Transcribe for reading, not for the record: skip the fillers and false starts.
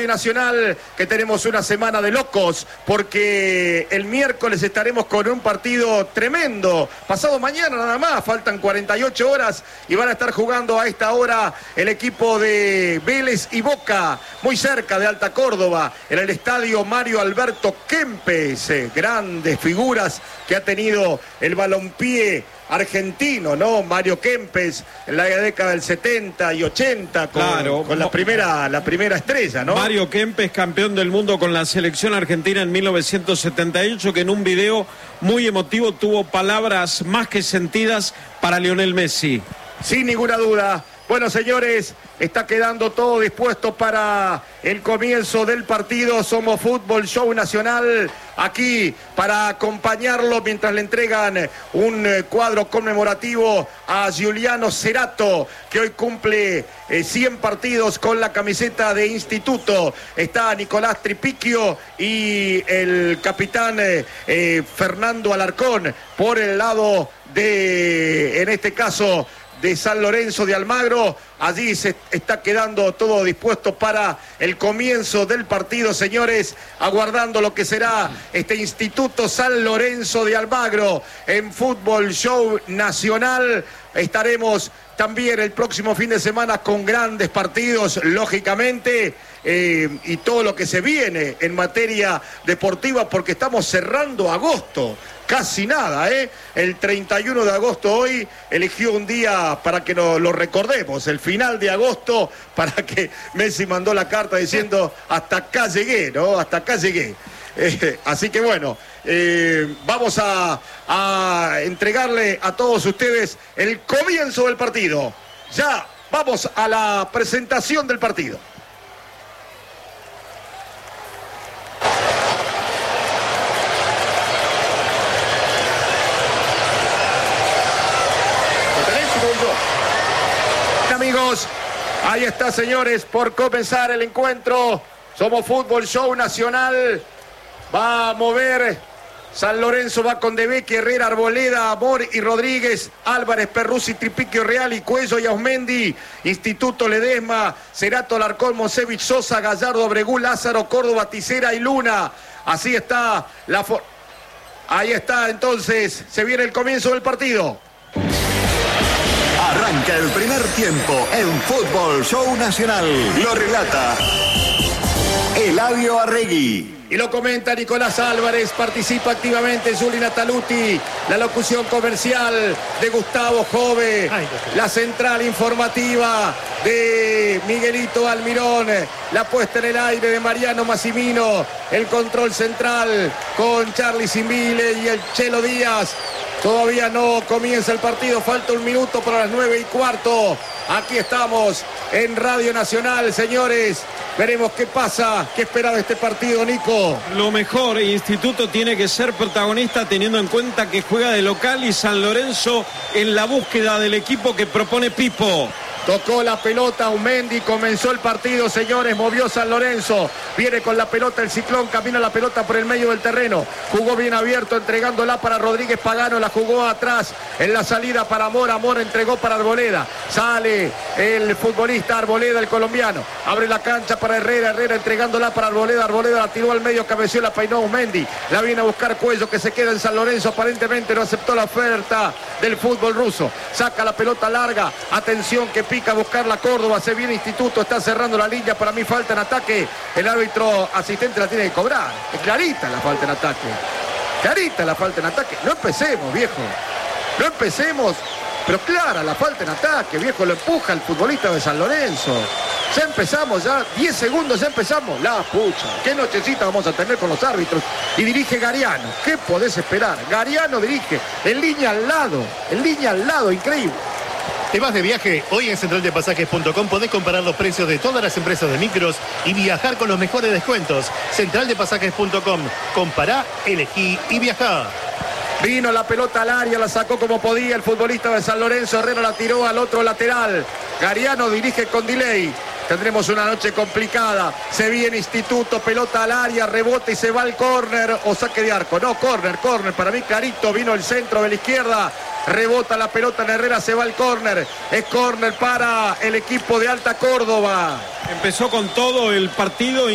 Radio Nacional, que tenemos una semana de locos, porque el miércoles estaremos con un partido tremendo. Pasado mañana nada más, faltan 48 horas y van a estar jugando a esta hora el equipo de Vélez y Boca, muy cerca de Alta Córdoba, en el estadio Mario Alberto Kempes. Grandes figuras que ha tenido el balompié argentino, ¿no? Mario Kempes en la década del 70 y 80 con la primera estrella, ¿no? Mario Kempes, campeón del mundo con la selección argentina en 1978, que en un video muy emotivo tuvo palabras más que sentidas para Lionel Messi. Sin ninguna duda. Bueno, señores, está quedando todo dispuesto para el comienzo del partido. Somos Fútbol Show Nacional, aquí para acompañarlo mientras le entregan un cuadro conmemorativo a Giuliano Cerato, que hoy cumple 100 partidos con la camiseta de Instituto. Está Nicolás Tripicchio y el capitán Fernando Alarcón por el lado de, en este caso, de San Lorenzo de Almagro. Allí se está quedando todo dispuesto para el comienzo del partido, señores, aguardando lo que será este Instituto San Lorenzo de Almagro en Fútbol Show Nacional. Estaremos también el próximo fin de semana con grandes partidos, lógicamente, y todo lo que se viene en materia deportiva, porque estamos cerrando agosto. Casi nada, El 31 de agosto hoy eligió un día para que lo recordemos, el final de agosto, para que Messi mandó la carta diciendo hasta acá llegué, ¿no? Hasta acá llegué. Así que bueno, vamos a entregarle a todos ustedes el comienzo del partido. Ya vamos a la presentación del partido. Amigos, ahí está, señores, por comenzar el encuentro. Somos Fútbol Show Nacional. Va a mover San Lorenzo, va con De Vecchi, Herrera, Arboleda, Amor y Rodríguez, Álvarez, Perruzzi, Tripicchio, Real y Cuello y Ausmendi, Instituto Ledesma, Cerato, Alarcón, Monsevich, Sosa, Gallardo, Abregú, Lázaro, Córdoba, Tisera y Luna. Así está ahí está, entonces, se viene el comienzo del partido. Arranca el primer tiempo en Fútbol Show Nacional. Lo relata Eladio Arregui. Y lo comenta Nicolás Álvarez, participa activamente Juli Nataluti, la locución comercial de Gustavo Jove, la central informativa de Miguelito Almirón, la puesta en el aire de Mariano Massimino, el control central con Charly Simbile y el Chelo Díaz. Todavía no comienza el partido, falta un minuto para las 9:15. Aquí estamos en Radio Nacional, señores. Veremos qué pasa, qué espera de este partido, Nico. Lo mejor, Instituto tiene que ser protagonista teniendo en cuenta que juega de local y San Lorenzo en la búsqueda del equipo que propone Pipo. Tocó la pelota Ausmendi, comenzó el partido, señores, movió San Lorenzo, viene con la pelota el Ciclón, camina la pelota por el medio del terreno, jugó bien abierto, entregándola para Rodríguez Pagano, la jugó atrás, en la salida para Amor, Amor entregó para Arboleda, sale el futbolista Arboleda, el colombiano, abre la cancha para Herrera, Herrera entregándola para Arboleda, Arboleda la tiró al medio, cabeció, la peinó Ausmendi, la viene a buscar Cuello, que se queda en San Lorenzo, aparentemente no aceptó la oferta del fútbol ruso, saca la pelota larga, atención que pica a buscar la Córdoba, se viene Instituto, está cerrando la línea, para mí falta en ataque, el árbitro asistente la tiene que cobrar, es clarita la falta en ataque, clarita la falta en ataque, no empecemos, viejo, no empecemos, pero clara la falta en ataque, viejo, lo empuja el futbolista de San Lorenzo, ya empezamos, ya 10 segundos, ya empezamos, la pucha, qué nochecita vamos a tener con los árbitros, y dirige Gariano, ¿qué podés esperar? Gariano dirige, en línea al lado, increíble. ¿Te vas de viaje? Hoy en centraldepasajes.com podés comparar los precios de todas las empresas de micros y viajar con los mejores descuentos. Centraldepasajes.com. Compará, elegí y viajá. Vino la pelota al área, la sacó como podía el futbolista de San Lorenzo. Herrera la tiró al otro lateral. Gariano dirige con delay. Tendremos una noche complicada. Se viene Instituto, pelota al área, rebota y se va al córner o saque de arco. No, córner. Para mí clarito, vino el centro de la izquierda. Rebota la pelota en Herrera, se va al córner. Es córner para el equipo de Alta Córdoba. Empezó con todo el partido.